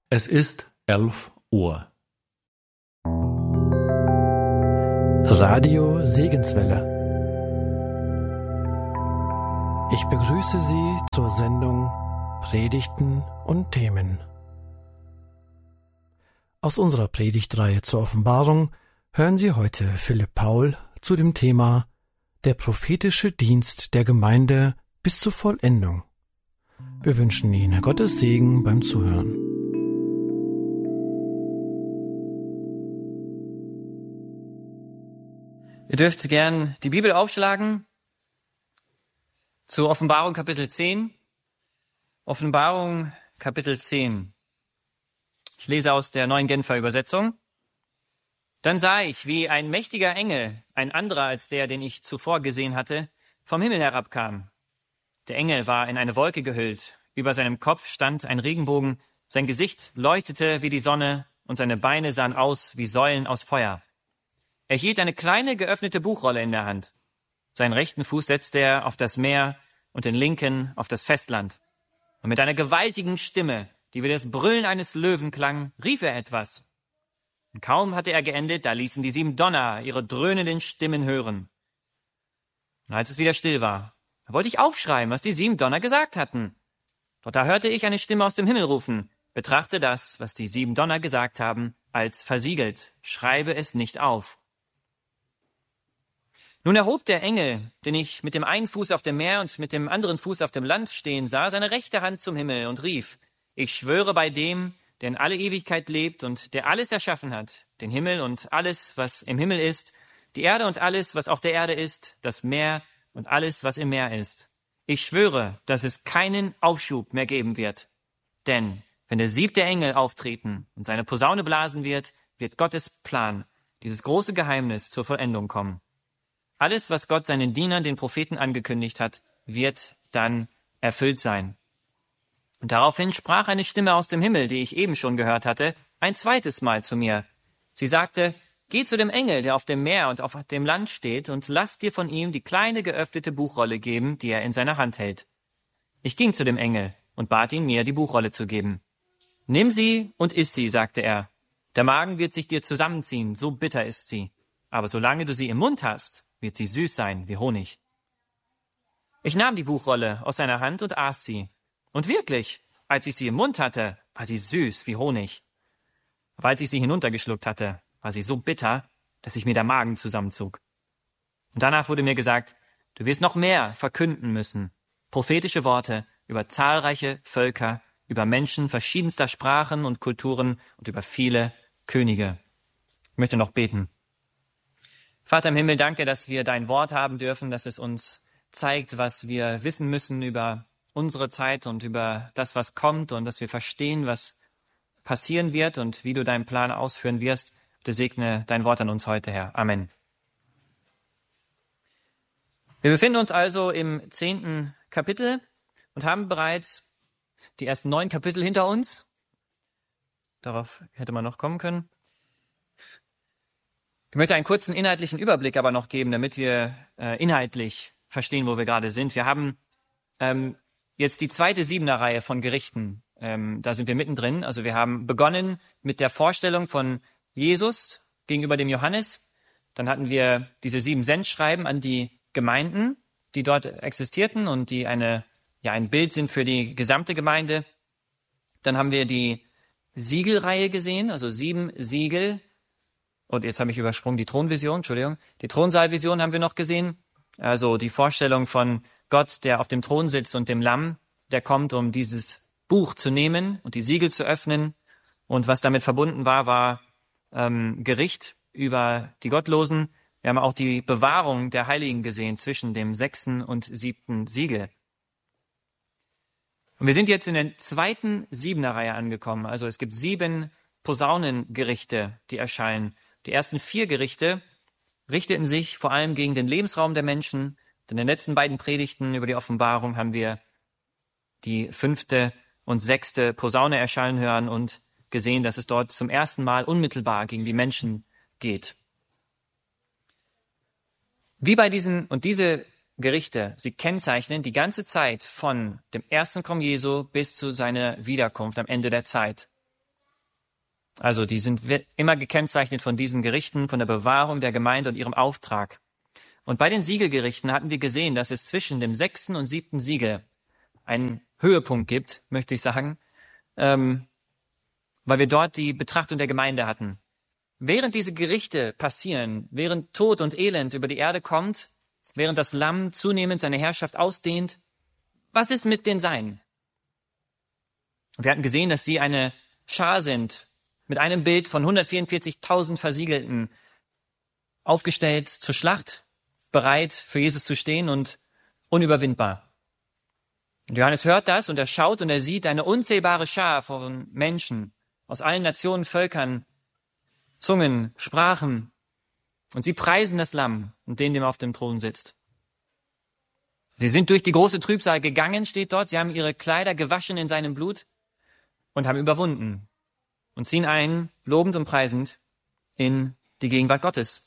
Es ist 11 Uhr. Radio Segenswelle. Ich begrüße Sie zur Sendung Predigten und Themen. Aus unserer Predigtreihe zur Offenbarung hören Sie heute Philipp Paul zu dem Thema Der prophetische Dienst der Gemeinde bis zur Vollendung. Wir wünschen Ihnen Gottes Segen beim Zuhören. Ihr dürft gern die Bibel aufschlagen zur Offenbarung Kapitel 10. Offenbarung Kapitel 10. Ich lese aus der Neuen Genfer Übersetzung. Dann sah ich, wie ein mächtiger Engel, ein anderer als der, den ich zuvor gesehen hatte, vom Himmel herabkam. Der Engel war in eine Wolke gehüllt. Über seinem Kopf stand ein Regenbogen. Sein Gesicht leuchtete wie die Sonne und seine Beine sahen aus wie Säulen aus Feuer. Er hielt eine kleine geöffnete Buchrolle in der Hand. Seinen rechten Fuß setzte er auf das Meer und den linken auf das Festland. Und mit einer gewaltigen Stimme, die wie das Brüllen eines Löwen klang, rief er etwas. Und kaum hatte er geendet, da ließen die 7 Donner ihre dröhnenden Stimmen hören. Und als es wieder still war, da wollte ich aufschreiben, was die 7 Donner gesagt hatten. Doch da hörte ich eine Stimme aus dem Himmel rufen: Betrachte das, was die 7 Donner gesagt haben, als versiegelt. Schreibe es nicht auf. Nun erhob der Engel, den ich mit dem einen Fuß auf dem Meer und mit dem anderen Fuß auf dem Land stehen sah, seine rechte Hand zum Himmel und rief: Ich schwöre bei dem, der in alle Ewigkeit lebt und der alles erschaffen hat, den Himmel und alles, was im Himmel ist, die Erde und alles, was auf der Erde ist, das Meer und alles, was im Meer ist. Ich schwöre, dass es keinen Aufschub mehr geben wird. Denn wenn der 7. Engel auftreten und seine Posaune blasen wird, wird Gottes Plan, dieses große Geheimnis, zur Vollendung kommen. Alles, was Gott seinen Dienern, den Propheten, angekündigt hat, wird dann erfüllt sein. Und daraufhin sprach eine Stimme aus dem Himmel, die ich eben schon gehört hatte, ein zweites Mal zu mir. Sie sagte: Geh zu dem Engel, der auf dem Meer und auf dem Land steht, und lass dir von ihm die kleine geöffnete Buchrolle geben, die er in seiner Hand hält. Ich ging zu dem Engel und bat ihn, mir die Buchrolle zu geben. Nimm sie und iss sie, sagte er. Der Magen wird sich dir zusammenziehen, so bitter ist sie. Aber solange du sie im Mund hast, wird sie süß sein wie Honig. Ich nahm die Buchrolle aus seiner Hand und aß sie. Und wirklich, als ich sie im Mund hatte, war sie süß wie Honig. Aber als ich sie hinuntergeschluckt hatte, war sie so bitter, dass sich mir der Magen zusammenzog. Und danach wurde mir gesagt: Du wirst noch mehr verkünden müssen. Prophetische Worte über zahlreiche Völker, über Menschen verschiedenster Sprachen und Kulturen und über viele Könige. Ich möchte noch beten. Vater im Himmel, danke, dass wir dein Wort haben dürfen, dass es uns zeigt, was wir wissen müssen über unsere Zeit und über das, was kommt, und dass wir verstehen, was passieren wird und wie du deinen Plan ausführen wirst. Bitte segne dein Wort an uns heute, Herr. Amen. Wir befinden uns also im 10. Kapitel und haben bereits die ersten 9 Kapitel hinter uns. Darauf hätte man noch kommen können. Ich möchte einen kurzen inhaltlichen Überblick aber noch geben, damit wir inhaltlich verstehen, wo wir gerade sind. Wir haben jetzt die zweite 7er-Reihe von Gerichten. Da sind wir mittendrin. Also wir haben begonnen mit der Vorstellung von Jesus gegenüber dem Johannes. Dann hatten wir diese 7 Sendschreiben an die Gemeinden, die dort existierten und die ein Bild sind für die gesamte Gemeinde. Dann haben wir die Siegelreihe gesehen, also 7 Siegel. Und jetzt habe ich übersprungen die Thronvision, Entschuldigung. Die Thronsaalvision haben wir noch gesehen. Also die Vorstellung von Gott, der auf dem Thron sitzt, und dem Lamm, der kommt, um dieses Buch zu nehmen und die Siegel zu öffnen. Und was damit verbunden war Gericht über die Gottlosen. Wir haben auch die Bewahrung der Heiligen gesehen zwischen dem 6. und 7. Siegel. Und wir sind jetzt in der zweiten 7er-Reihe angekommen. Also es gibt 7 Posaunengerichte, die erscheinen. Die ersten 4 Gerichte richteten sich vor allem gegen den Lebensraum der Menschen. In den letzten beiden Predigten über die Offenbarung haben wir die 5. und 6. Posaune erschallen hören und gesehen, dass es dort zum ersten Mal unmittelbar gegen die Menschen geht. Diese Gerichte, sie kennzeichnen die ganze Zeit von dem ersten Kommen Jesu bis zu seiner Wiederkunft am Ende der Zeit. Also die sind immer gekennzeichnet von diesen Gerichten, von der Bewahrung der Gemeinde und ihrem Auftrag. Und bei den Siegelgerichten hatten wir gesehen, dass es zwischen dem 6. und 7. Siegel einen Höhepunkt gibt, möchte ich sagen, weil wir dort die Betrachtung der Gemeinde hatten. Während diese Gerichte passieren, während Tod und Elend über die Erde kommt, während das Lamm zunehmend seine Herrschaft ausdehnt, was ist mit den Seinen? Wir hatten gesehen, dass sie eine Schar sind, mit einem Bild von 144.000 Versiegelten, aufgestellt zur Schlacht, bereit für Jesus zu stehen und unüberwindbar. Und Johannes hört das und er schaut und er sieht eine unzählbare Schar von Menschen aus allen Nationen, Völkern, Zungen, Sprachen. Und sie preisen das Lamm und den, der auf dem Thron sitzt. Sie sind durch die große Trübsal gegangen, steht dort. Sie haben ihre Kleider gewaschen in seinem Blut und haben überwunden und ziehen ein, lobend und preisend, in die Gegenwart Gottes.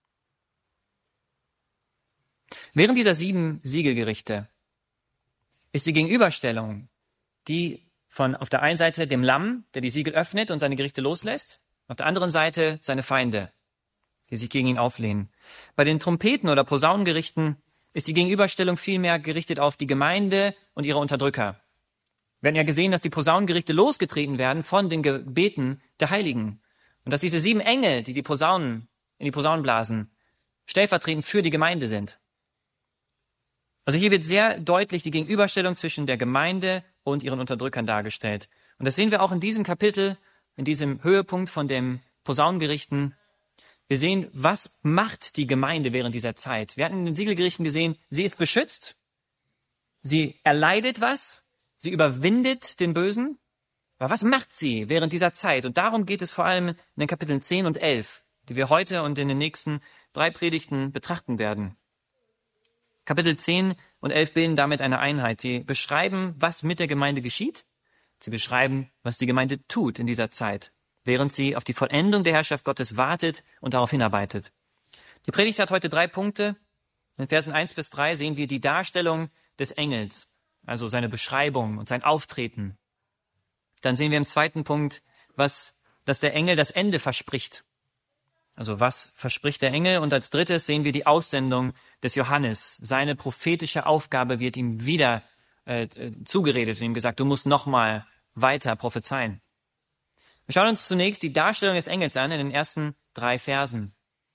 Während dieser 7 Siegelgerichte ist die Gegenüberstellung, die von auf der einen Seite dem Lamm, der die Siegel öffnet und seine Gerichte loslässt, auf der anderen Seite seine Feinde, die sich gegen ihn auflehnen. Bei den Trompeten- oder Posaunengerichten ist die Gegenüberstellung vielmehr gerichtet auf die Gemeinde und ihre Unterdrücker. Wir hatten ja gesehen, dass die Posaunengerichte losgetreten werden von den Gebeten der Heiligen und dass diese 7 Engel, die Posaunen in die Posaunen blasen, stellvertretend für die Gemeinde sind. Also hier wird sehr deutlich die Gegenüberstellung zwischen der Gemeinde und ihren Unterdrückern dargestellt. Und das sehen wir auch in diesem Kapitel, in diesem Höhepunkt von den Posaunengerichten. Wir sehen, was macht die Gemeinde während dieser Zeit. Wir hatten in den Siegelgerichten gesehen, sie ist beschützt, sie erleidet was, sie überwindet den Bösen. Aber was macht sie während dieser Zeit? Und darum geht es vor allem in den Kapiteln 10 und 11, die wir heute und in den nächsten 3 Predigten betrachten werden. Kapitel 10 und 11 bilden damit eine Einheit. Sie beschreiben, was mit der Gemeinde geschieht. Sie beschreiben, was die Gemeinde tut in dieser Zeit, während sie auf die Vollendung der Herrschaft Gottes wartet und darauf hinarbeitet. Die Predigt hat heute 3 Punkte. In Versen 1 bis 3 sehen wir die Darstellung des Engels, also seine Beschreibung und sein Auftreten. Dann sehen wir im 2. Punkt, dass der Engel das Ende verspricht. Also was verspricht der Engel? Und als 3. sehen wir die Aussendung des Johannes. Seine prophetische Aufgabe wird ihm wieder zugeredet und ihm gesagt, du musst nochmal weiter prophezeien. Wir schauen uns zunächst die Darstellung des Engels an in den ersten 3 Versen.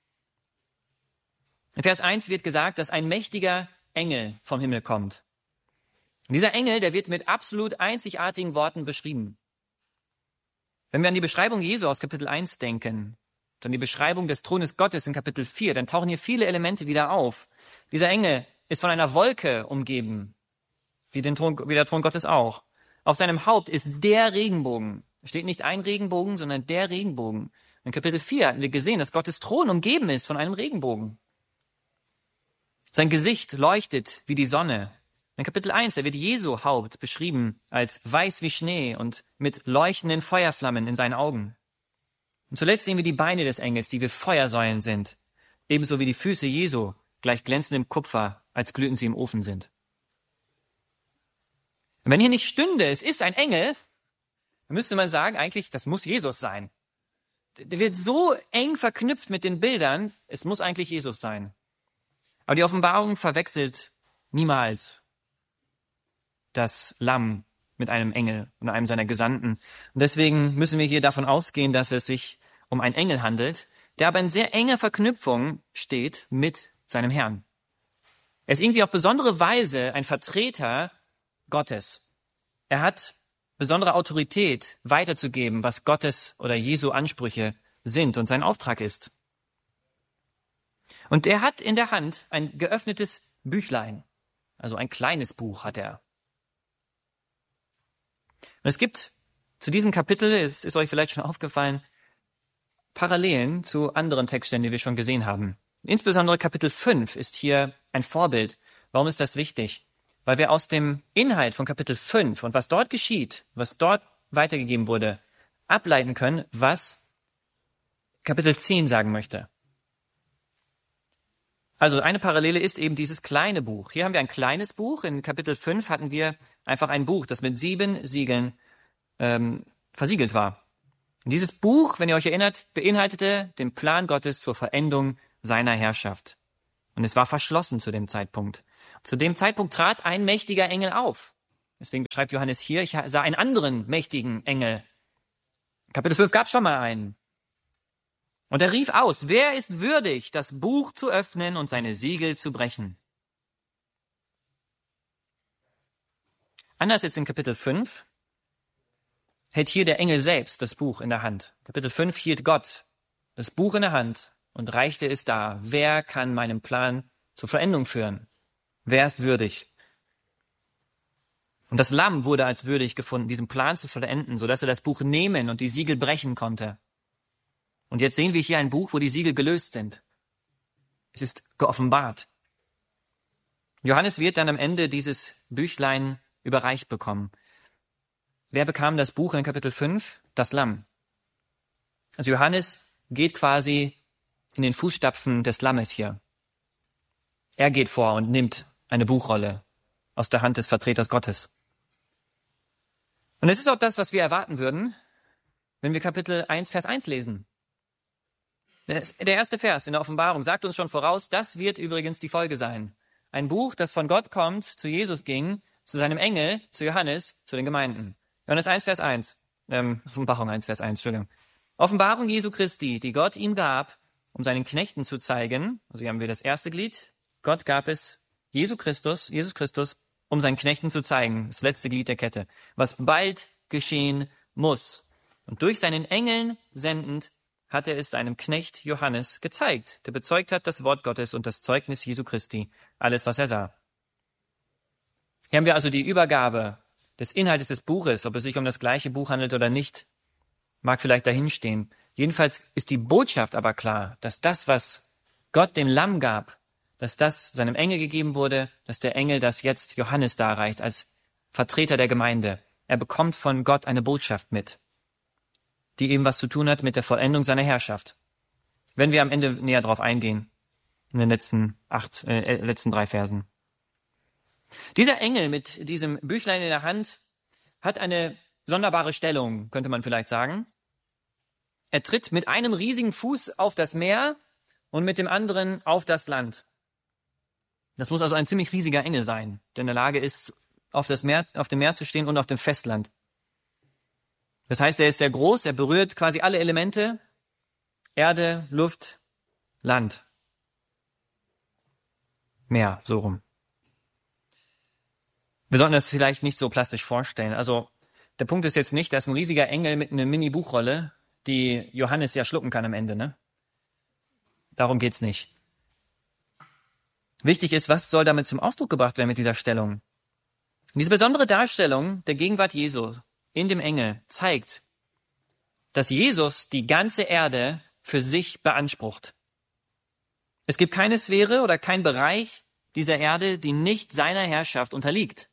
In Vers 1 wird gesagt, dass ein mächtiger Engel vom Himmel kommt. Und dieser Engel, der wird mit absolut einzigartigen Worten beschrieben. Wenn wir an die Beschreibung Jesu aus Kapitel 1 denken, dann die Beschreibung des Thrones Gottes in Kapitel 4, dann tauchen hier viele Elemente wieder auf. Dieser Engel ist von einer Wolke umgeben, wie der Thron Gottes auch. Auf seinem Haupt ist der Regenbogen. Es steht nicht ein Regenbogen, sondern der Regenbogen. In Kapitel 4 hatten wir gesehen, dass Gottes Thron umgeben ist von einem Regenbogen. Sein Gesicht leuchtet wie die Sonne. In Kapitel 1, da wird Jesu Haupt beschrieben als weiß wie Schnee und mit leuchtenden Feuerflammen in seinen Augen. Und zuletzt sehen wir die Beine des Engels, die wie Feuersäulen sind, ebenso wie die Füße Jesu, gleich glänzendem Kupfer, als glühten sie im Ofen sind. Und wenn hier nicht stünde, es ist ein Engel, dann müsste man sagen, eigentlich, das muss Jesus sein. Der wird so eng verknüpft mit den Bildern, es muss eigentlich Jesus sein. Aber die Offenbarung verwechselt niemals das Lamm mit einem Engel und einem seiner Gesandten. Und deswegen müssen wir hier davon ausgehen, dass es sich um einen Engel handelt, der aber in sehr enger Verknüpfung steht mit seinem Herrn. Er ist irgendwie auf besondere Weise ein Vertreter Gottes. Er hat besondere Autorität weiterzugeben, was Gottes oder Jesu Ansprüche sind und sein Auftrag ist. Und er hat in der Hand ein geöffnetes Büchlein, also ein kleines Buch hat er. Und es gibt zu diesem Kapitel, es ist euch vielleicht schon aufgefallen, Parallelen zu anderen Textstellen, die wir schon gesehen haben. Insbesondere Kapitel 5 ist hier ein Vorbild. Warum ist das wichtig? Weil wir aus dem Inhalt von Kapitel 5 und was dort geschieht, was dort weitergegeben wurde, ableiten können, was Kapitel 10 sagen möchte. Also eine Parallele ist eben dieses kleine Buch. Hier haben wir ein kleines Buch. In Kapitel 5 hatten wir einfach ein Buch, das mit 7 Siegeln versiegelt war. Und dieses Buch, wenn ihr euch erinnert, beinhaltete den Plan Gottes zur Vollendung seiner Herrschaft. Und es war verschlossen zu dem Zeitpunkt. Zu dem Zeitpunkt trat ein mächtiger Engel auf. Deswegen beschreibt Johannes hier, ich sah einen anderen mächtigen Engel. Kapitel 5 gab es schon mal einen. Und er rief aus, wer ist würdig, das Buch zu öffnen und seine Siegel zu brechen? Anders als in Kapitel 5 hält hier der Engel selbst das Buch in der Hand. Kapitel 5 hielt Gott das Buch in der Hand und reichte es dar. Wer kann meinen Plan zur Vollendung führen? Wer ist würdig? Und das Lamm wurde als würdig gefunden, diesen Plan zu vollenden, sodass er das Buch nehmen und die Siegel brechen konnte. Und jetzt sehen wir hier ein Buch, wo die Siegel gelöst sind. Es ist geoffenbart. Johannes wird dann am Ende dieses Büchlein überreicht bekommen. Wer bekam das Buch in Kapitel 5? Das Lamm. Also Johannes geht quasi in den Fußstapfen des Lammes hier. Er geht vor und nimmt eine Buchrolle aus der Hand des Vertreters Gottes. Und es ist auch das, was wir erwarten würden, wenn wir Kapitel 1, Vers 1 lesen. Der erste Vers in der Offenbarung sagt uns schon voraus, das wird übrigens die Folge sein. Ein Buch, das von Gott kommt, zu Jesus ging, zu seinem Engel, zu Johannes, zu den Gemeinden. Johannes 1, Vers 1. Offenbarung 1, Vers 1, Entschuldigung. Offenbarung Jesu Christi, die Gott ihm gab, um seinen Knechten zu zeigen. Also hier haben wir das erste Glied. Gott gab es Jesus Christus, um seinen Knechten zu zeigen. Das letzte Glied der Kette. Was bald geschehen muss. Und durch seinen Engeln sendend hat er es seinem Knecht Johannes gezeigt, der bezeugt hat das Wort Gottes und das Zeugnis Jesu Christi, alles, was er sah. Hier haben wir also die Übergabe des Inhaltes des Buches, ob es sich um das gleiche Buch handelt oder nicht, mag vielleicht dahinstehen. Jedenfalls ist die Botschaft aber klar, dass das, was Gott dem Lamm gab, dass das seinem Engel gegeben wurde, dass der Engel das jetzt Johannes darreicht als Vertreter der Gemeinde. Er bekommt von Gott eine Botschaft mit, die eben was zu tun hat mit der Vollendung seiner Herrschaft. Wenn wir am Ende näher drauf eingehen, in den letzten 3 Versen. Dieser Engel mit diesem Büchlein in der Hand hat eine sonderbare Stellung, könnte man vielleicht sagen. Er tritt mit einem riesigen Fuß auf das Meer und mit dem anderen auf das Land. Das muss also ein ziemlich riesiger Engel sein, der in der Lage ist, auf dem Meer zu stehen und auf dem Festland. Das heißt, er ist sehr groß, er berührt quasi alle Elemente, Erde, Luft, Land, Meer, so rum. Wir sollten das vielleicht nicht so plastisch vorstellen. Also der Punkt ist jetzt nicht, dass ein riesiger Engel mit einer Mini-Buchrolle, die Johannes ja schlucken kann am Ende, ne? Darum geht's nicht. Wichtig ist, was soll damit zum Ausdruck gebracht werden mit dieser Stellung? Und diese besondere Darstellung der Gegenwart Jesu in dem Engel zeigt, dass Jesus die ganze Erde für sich beansprucht. Es gibt keine Sphäre oder kein Bereich dieser Erde, die nicht seiner Herrschaft unterliegt.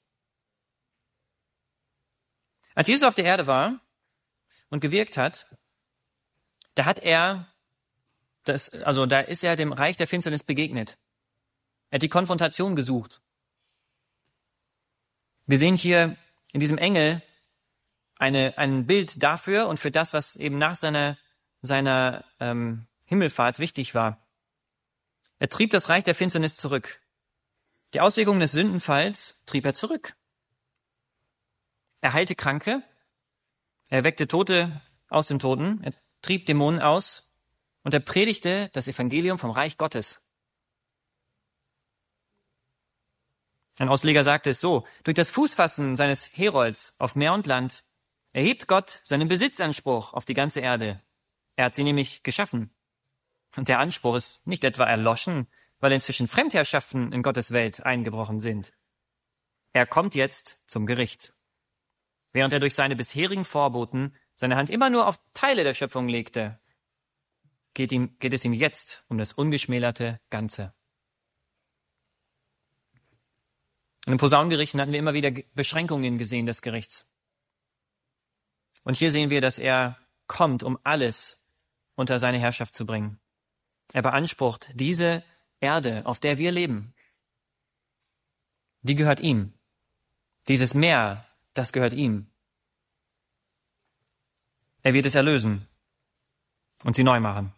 Als Jesus auf der Erde war und gewirkt hat, da ist er dem Reich der Finsternis begegnet. Er hat die Konfrontation gesucht. Wir sehen hier in diesem Engel ein Bild dafür und für das, was eben nach seiner Himmelfahrt wichtig war. Er trieb das Reich der Finsternis zurück. Die Auswirkungen des Sündenfalls trieb er zurück. Er heilte Kranke, er weckte Tote aus dem Toten, er trieb Dämonen aus und er predigte das Evangelium vom Reich Gottes. Ein Ausleger sagte es so: Durch das Fußfassen seines Herolds auf Meer und Land erhebt Gott seinen Besitzanspruch auf die ganze Erde. Er hat sie nämlich geschaffen. Und der Anspruch ist nicht etwa erloschen, weil inzwischen Fremdherrschaften in Gottes Welt eingebrochen sind. Er kommt jetzt zum Gericht. Während er durch seine bisherigen Vorboten seine Hand immer nur auf Teile der Schöpfung legte, geht es ihm jetzt um das ungeschmälerte Ganze. In den Posaunengerichten hatten wir immer wieder Beschränkungen gesehen des Gerichts. Und hier sehen wir, dass er kommt, um alles unter seine Herrschaft zu bringen. Er beansprucht diese Erde, auf der wir leben. Die gehört ihm. Dieses Meer, das gehört ihm. Er wird es erlösen und sie neu machen.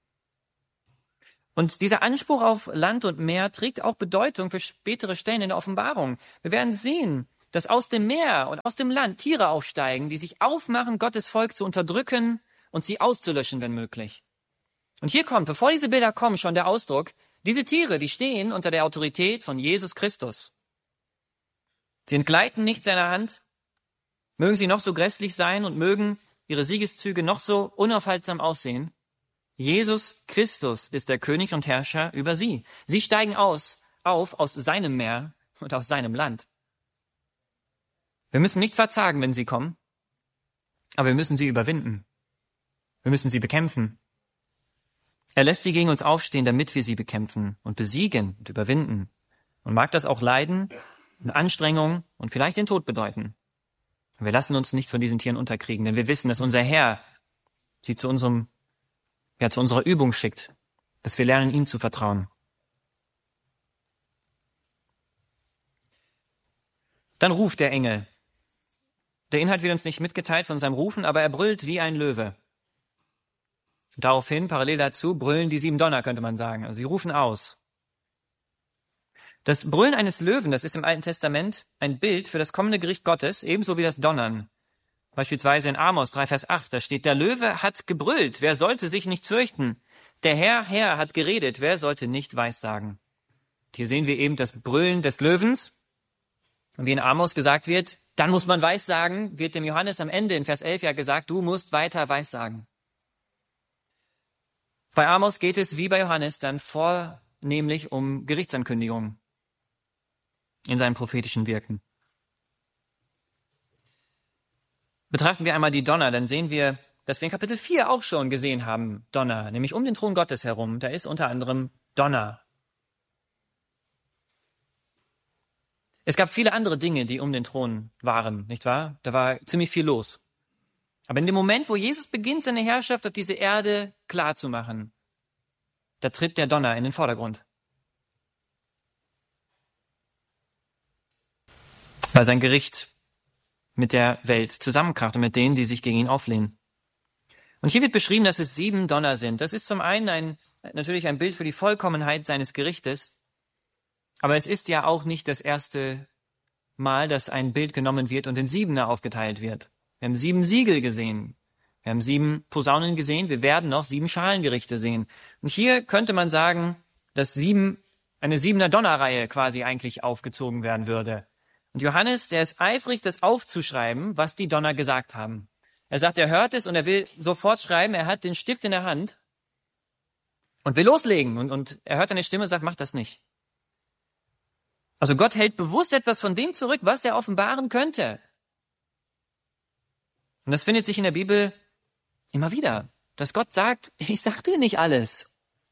Und dieser Anspruch auf Land und Meer trägt auch Bedeutung für spätere Stellen in der Offenbarung. Wir werden sehen, dass aus dem Meer und aus dem Land Tiere aufsteigen, die sich aufmachen, Gottes Volk zu unterdrücken und sie auszulöschen, wenn möglich. Und hier kommt, bevor diese Bilder kommen, schon der Ausdruck, diese Tiere, die stehen unter der Autorität von Jesus Christus. Sie entgleiten nicht seiner Hand, mögen sie noch so grässlich sein und mögen ihre Siegeszüge noch so unaufhaltsam aussehen. Jesus Christus ist der König und Herrscher über sie. Sie steigen auf aus seinem Meer und aus seinem Land. Wir müssen nicht verzagen, wenn sie kommen, aber wir müssen sie überwinden. Wir müssen sie bekämpfen. Er lässt sie gegen uns aufstehen, damit wir sie bekämpfen und besiegen und überwinden. Und mag das auch Leiden und Anstrengung und vielleicht den Tod bedeuten. Wir lassen uns nicht von diesen Tieren unterkriegen, denn wir wissen, dass unser Herr sie zu unserer Übung schickt, dass wir lernen, ihm zu vertrauen. Dann ruft der Engel. Der Inhalt wird uns nicht mitgeteilt von seinem Rufen, aber er brüllt wie ein Löwe. Daraufhin, parallel dazu, brüllen die 7 Donner, könnte man sagen. Also sie rufen aus. Das Brüllen eines Löwen, das ist im Alten Testament ein Bild für das kommende Gericht Gottes, ebenso wie das Donnern. Beispielsweise in Amos 3, Vers 8, da steht, der Löwe hat gebrüllt, wer sollte sich nicht fürchten? Der Herr hat geredet, wer sollte nicht weissagen? Hier sehen wir eben das Brüllen des Löwens. Und wie in Amos gesagt wird, dann muss man weissagen, wird dem Johannes am Ende in Vers 11 ja gesagt, du musst weiter weissagen. Bei Amos geht es wie bei Johannes dann vornehmlich um Gerichtsankündigungen in seinem prophetischen Wirken. Betrachten wir einmal die Donner, dann sehen wir, dass wir in Kapitel 4 auch schon gesehen haben, Donner, nämlich um den Thron Gottes herum. Da ist unter anderem Donner. Es gab viele andere Dinge, die um den Thron waren, nicht wahr? Da war ziemlich viel los. Aber in dem Moment, wo Jesus beginnt, seine Herrschaft auf diese Erde klar zu machen, da tritt der Donner in den Vordergrund. Weil sein Gericht mit der Welt zusammenkracht und mit denen, die sich gegen ihn auflehnen. Und hier wird beschrieben, dass es 7 Donner sind. Das ist zum einen natürlich ein Bild für die Vollkommenheit seines Gerichtes, aber es ist ja auch nicht das erste Mal, dass ein Bild genommen wird und in 7er aufgeteilt wird. Wir haben 7 Siegel gesehen, wir haben 7 Posaunen gesehen, wir werden noch 7 Schalengerichte sehen. Und hier könnte man sagen, dass eine 7er Donnerreihe quasi eigentlich aufgezogen werden würde. Und Johannes, der ist eifrig, das aufzuschreiben, was die Donner gesagt haben. Er sagt, er hört es und er will sofort schreiben, er hat den Stift in der Hand und will loslegen. Und er hört eine Stimme und sagt, mach das nicht. Also Gott hält bewusst etwas von dem zurück, was er offenbaren könnte. Und das findet sich in der Bibel immer wieder, dass Gott sagt, ich sag dir nicht alles.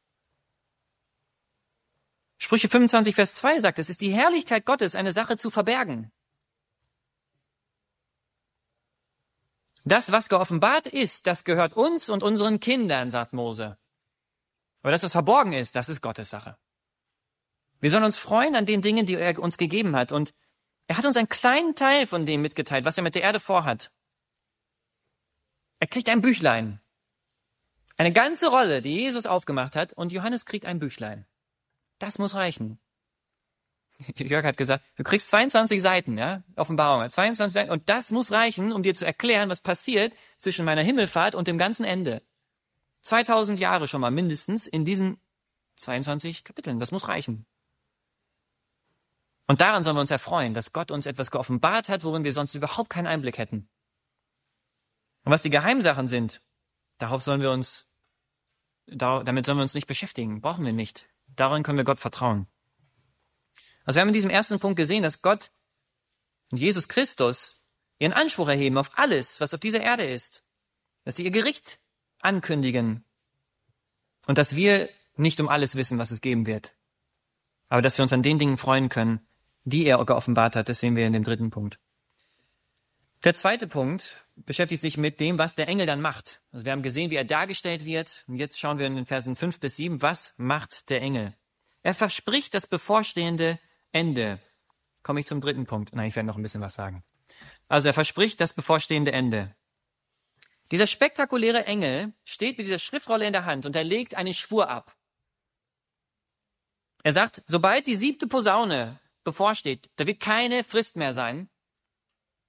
Sprüche 25, Vers 2 sagt, es ist die Herrlichkeit Gottes, eine Sache zu verbergen. Das, was geoffenbart ist, das gehört uns und unseren Kindern, sagt Mose. Aber das, was verborgen ist, das ist Gottes Sache. Wir sollen uns freuen an den Dingen, die er uns gegeben hat. Und er hat uns einen kleinen Teil von dem mitgeteilt, was er mit der Erde vorhat. Er kriegt ein Büchlein. Eine ganze Rolle, die Jesus aufgemacht hat. Und Johannes kriegt ein Büchlein. Das muss reichen. Jörg hat gesagt, du kriegst 22 Seiten, ja, Offenbarung, 22 Seiten. Und das muss reichen, um dir zu erklären, was passiert zwischen meiner Himmelfahrt und dem ganzen Ende. 2000 Jahre schon mal mindestens in diesen 22 Kapiteln. Das muss reichen. Und daran sollen wir uns erfreuen, dass Gott uns etwas geoffenbart hat, worin wir sonst überhaupt keinen Einblick hätten. Und was die Geheimsachen sind, damit sollen wir uns nicht beschäftigen. Brauchen wir nicht. Darin können wir Gott vertrauen. Also wir haben in diesem ersten Punkt gesehen, dass Gott und Jesus Christus ihren Anspruch erheben auf alles, was auf dieser Erde ist. Dass sie ihr Gericht ankündigen. Und dass wir nicht um alles wissen, was es geben wird. Aber dass wir uns an den Dingen freuen können, die er geoffenbart hat. Das sehen wir in dem dritten Punkt. Der zweite Punkt beschäftigt sich mit dem, was der Engel dann macht. Also wir haben gesehen, wie er dargestellt wird. Und jetzt schauen wir in den Versen 5 bis 7, was macht der Engel? Er verspricht das bevorstehende Ende. Komme ich zum dritten Punkt. Nein, ich werde noch ein bisschen was sagen. Also er verspricht das bevorstehende Ende. Dieser spektakuläre Engel steht mit dieser Schriftrolle in der Hand und er legt einen Schwur ab. Er sagt, sobald die 7. Posaune bevorsteht, da wird keine Frist mehr sein.